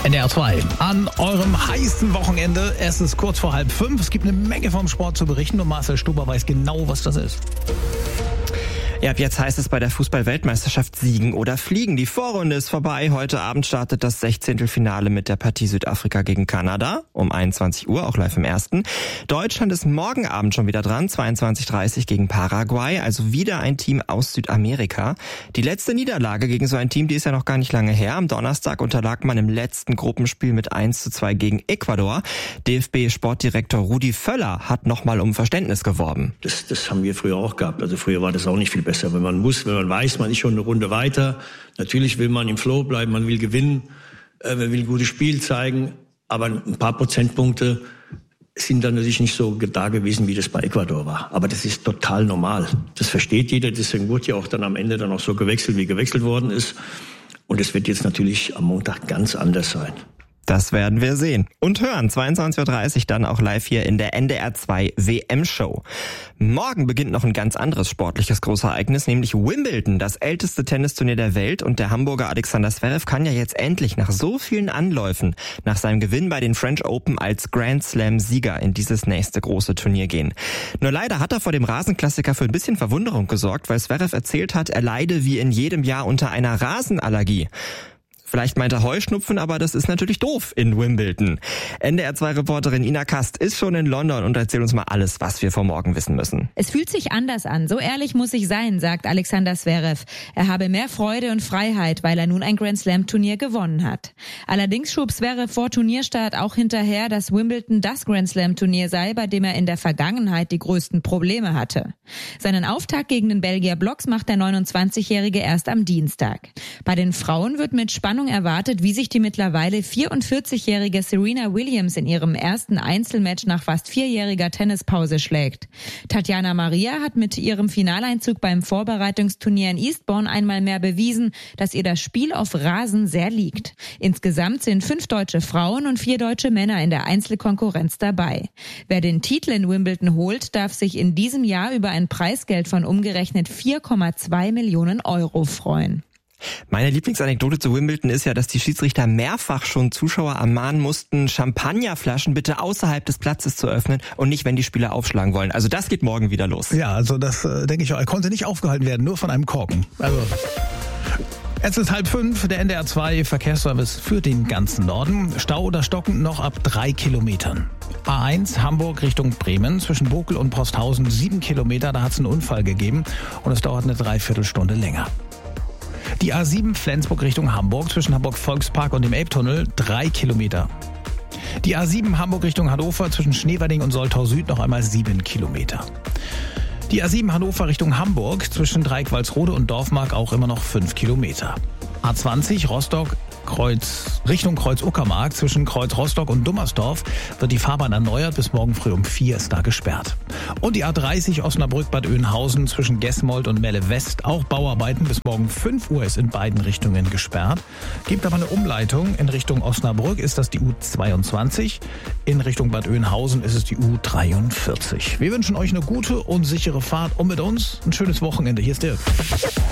NDR 2 an eurem heißen Wochenende. Es ist kurz vor 4:30. Es gibt eine Menge vom Sport zu berichten und Marcel Stuber weiß genau, was das ist. Ja, ab jetzt heißt es bei der Fußball-Weltmeisterschaft siegen oder fliegen. Die Vorrunde ist vorbei. Heute Abend startet das 16. Finale mit der Partie Südafrika gegen Kanada um 21 Uhr, auch live im Ersten. Deutschland ist morgen Abend schon wieder dran, 22:30 gegen Paraguay, also wieder ein Team aus Südamerika. Die letzte Niederlage gegen so ein Team, die ist ja noch gar nicht lange her. Am Donnerstag unterlag man im letzten Gruppenspiel mit 1:2 gegen Ecuador. DFB-Sportdirektor Rudi Völler hat nochmal um Verständnis geworben. Das haben wir früher auch gehabt. Also früher war das auch nicht viel besser. Wenn man weiß, man ist schon eine Runde weiter. Natürlich will man im Flow bleiben, man will gewinnen, man will ein gutes Spiel zeigen. Aber ein paar Prozentpunkte sind dann natürlich nicht so da gewesen, wie das bei Ecuador war. Aber das ist total normal. Das versteht jeder. Deswegen wurde ja auch dann am Ende dann auch so gewechselt, wie gewechselt worden ist. Und es wird jetzt natürlich am Montag ganz anders sein. Das werden wir sehen und hören. 22:30 Uhr dann auch live hier in der NDR 2 WM-Show. Morgen beginnt noch ein ganz anderes sportliches Großereignis, nämlich Wimbledon, das älteste Tennisturnier der Welt. Und der Hamburger Alexander Zverev kann ja jetzt endlich nach so vielen Anläufen, nach seinem Gewinn bei den French Open als Grand Slam-Sieger in dieses nächste große Turnier gehen. Nur leider hat er vor dem Rasenklassiker für ein bisschen Verwunderung gesorgt, weil Zverev erzählt hat, er leide wie in jedem Jahr unter einer Rasenallergie. Vielleicht meint er Heuschnupfen, aber das ist natürlich doof in Wimbledon. NDR 2-Reporterin Ina Kast ist schon in London und erzählt uns mal alles, was wir vor morgen wissen müssen. Es fühlt sich anders an, so ehrlich muss ich sein, sagt Alexander Zverev. Er habe mehr Freude und Freiheit, weil er nun ein Grand-Slam-Turnier gewonnen hat. Allerdings schob Zverev vor Turnierstart auch hinterher, dass Wimbledon das Grand-Slam-Turnier sei, bei dem er in der Vergangenheit die größten Probleme hatte. Seinen Auftakt gegen den Belgier Blocks macht der 29-Jährige erst am Dienstag. Bei den Frauen wird mit Spannung erwartet, wie sich die mittlerweile 44-jährige Serena Williams in ihrem ersten Einzelmatch nach fast 4-jähriger Tennispause schlägt. Tatjana Maria hat mit ihrem Finaleinzug beim Vorbereitungsturnier in Eastbourne einmal mehr bewiesen, dass ihr das Spiel auf Rasen sehr liegt. Insgesamt sind 5 deutsche Frauen und 4 deutsche Männer in der Einzelkonkurrenz dabei. Wer den Titel in Wimbledon holt, darf sich in diesem Jahr über ein Preisgeld von umgerechnet 4,2 Millionen Euro freuen. Meine Lieblingsanekdote zu Wimbledon ist ja, dass die Schiedsrichter mehrfach schon Zuschauer ermahnen mussten, Champagnerflaschen bitte außerhalb des Platzes zu öffnen und nicht, wenn die Spieler aufschlagen wollen. Also das geht morgen wieder los. Ja, also das denke ich auch. Er konnte nicht aufgehalten werden, nur von einem Korken. Also es ist 4:30, der NDR 2 Verkehrsservice für den ganzen Norden. Stau oder Stocken noch ab 3 Kilometern. A1 Hamburg Richtung Bremen, zwischen Bokel und Posthausen 7 Kilometer, da hat es einen Unfall gegeben und es dauert eine Dreiviertelstunde länger. Die A7 Flensburg Richtung Hamburg, zwischen Hamburg Volkspark und dem Elbtunnel 3 Kilometer. Die A7 Hamburg Richtung Hannover, zwischen Schneewerding und Soltau Süd noch einmal 7 Kilometer. Die A7 Hannover Richtung Hamburg, zwischen Dreikwalsrode und Dorfmark auch immer noch 5 Kilometer. A20 Rostock Richtung Kreuz-Uckermark, zwischen Kreuz Rostock und Dummersdorf wird die Fahrbahn erneuert. Bis morgen früh um 4 ist da gesperrt. Und die A30 Osnabrück-Bad Oeynhausen zwischen Gesmold und Melle West auch Bauarbeiten. Bis morgen 5 Uhr ist in beiden Richtungen gesperrt. Gibt aber eine Umleitung. In Richtung Osnabrück ist das die U22. In Richtung Bad Oeynhausen ist es die U43. Wir wünschen euch eine gute und sichere Fahrt und mit uns ein schönes Wochenende. Hier ist Dirk.